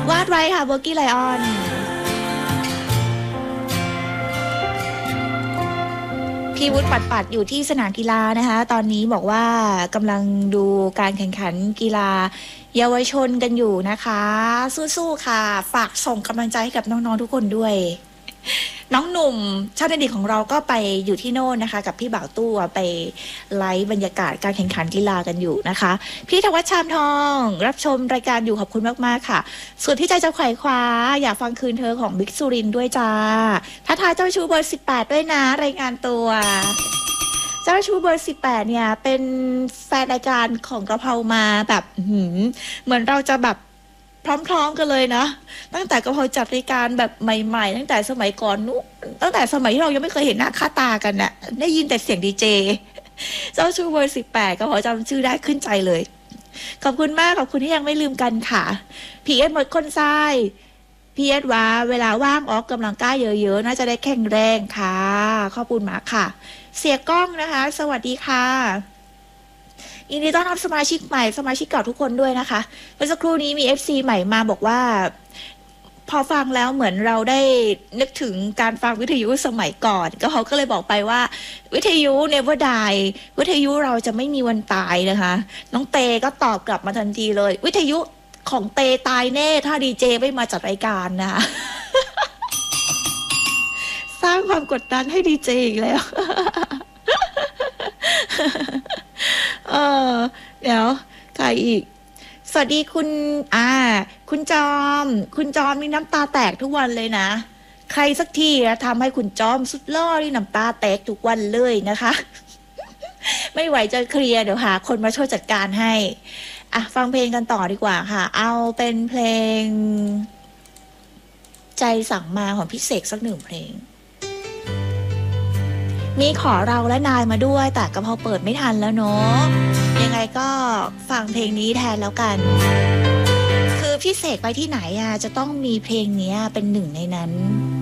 วาดไว้ค่ะเบอร์กี้ไลออนพี่วุฒิปัดอยู่ที่สนามกีฬานะคะตอนนี้บอกว่ากำลังดูการแข่งขันกีฬาเยาวชนกันอยู่นะคะสู้ๆค่ะฝากส่งกำลังใจให้กับน้องๆทุกคนด้วยน้องหนุ่มชาติดีของเราก็ไปอยู่ที่โน่นนะคะกับพี่บ่าวตู้ไปไลฟ์บรรยากาศการแข่งขันกีฬากันอยู่นะคะพี่ธวัชชามทองรับชมรายการอยู่ขอบคุณมากๆค่ะส่วนที่ใจจะไขว่คว้าอยากฟังคืนเธอของบิ๊กสุรินด้วยจ้าท้าทายเจ้าชู้เบอร์18ด้วยนะรายงานตัวเจ้าชู้เบอร์18เนี่ยเป็นแฟนรายการของกระเพรามาแบบเหมือนเราจะแบบพร้อมๆกันเลยนะตั้งแต่กระเพราจัดรายการแบบใหม่ๆตั้งแต่สมัยก่อนนู้นตั้งแต่สมัยที่เรายังไม่เคยเห็นหน้าค่าตากันน่ะได้ยินแต่เสียงดีเจเจ้าชู้เบอร์18กระเพราจำชื่อได้ขึ้นใจเลยขอบคุณมากขอบคุณที่ยังไม่ลืมกันค่ะพีเอสหมดคนทรายพีเอสว่าเวลาว่างออกกำลังกายเยอะๆน่าจะได้แข็งแรงค่ะขอบคุณมากค่ะเสียกล้องนะคะสวัสดีค่ะยินดีต้อนรับสมาชิกใหม่สมาชิกเก่าทุกคนด้วยนะคะเมื่อสักครู่นี้มี FC ใหม่มาบอกว่าพอฟังแล้วเหมือนเราได้นึกถึงการฟังวิทยุสมัยก่อนก็เขาก็เลยบอกไปว่าวิทยุ Never Die วิทยุเราจะไม่มีวันตายนะคะน้องเตก็ตอบกลับมาทันทีเลยวิทยุของเตตายแน่ถ้าดีเจไม่มาจัดรายการนะคะ สร้างความกดดันให้ดีเจอีกแล้ว เดี๋ยวใครอีกสวัสดีคุณจอมนี่น้ำตาแตกทุกวันเลยนะใครสักทีนะทำให้คุณจอมสุดล่อนี่น้ำตาแตกทุกวันเลยนะคะ ไม่ไหวจะเคลียร์เดี๋ยวหาคนมาช่วยจัดการให้ฟังเพลงกันต่อดีกว่าค่ะเอาเป็นเพลงใจสั่งมาของพี่เสกสักหนึ่งเพลงมีขอเราและนายมาด้วยแต่กระเพราเปิดไม่ทันแล้วเนาะยังไงก็ฟังเพลงนี้แทนแล้วกันคือพี่เสกไปที่ไหนจะต้องมีเพลงนี้เป็นหนึ่งในนั้น